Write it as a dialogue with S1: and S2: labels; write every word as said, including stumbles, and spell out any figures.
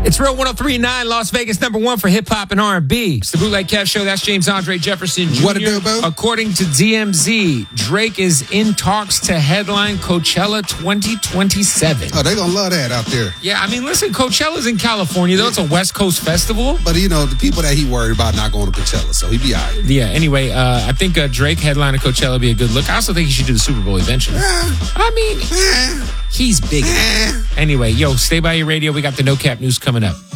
S1: It's Real one oh three point nine, Las Vegas, number one for hip-hop and R and B. It's the Bootleg Kev Show. That's James Andre Jefferson Junior
S2: What it do, boo?
S1: According to D M Z, Drake is in talks to headline Coachella twenty twenty-seven.
S2: Oh, they gonna love that out there.
S1: Yeah, I mean, listen, Coachella's in California, though. It's a West Coast festival.
S2: But, you know, the people that he worried about not going to Coachella, so he be all right.
S1: Yeah, anyway, uh, I think uh, Drake headlining Coachella would be a good look. I also think he should do the Super Bowl eventually.
S2: Eh,
S1: I mean,
S2: eh,
S1: he's big.
S2: eh.
S1: Anyway, yo, stay by your radio. We got the No Cap News coming up.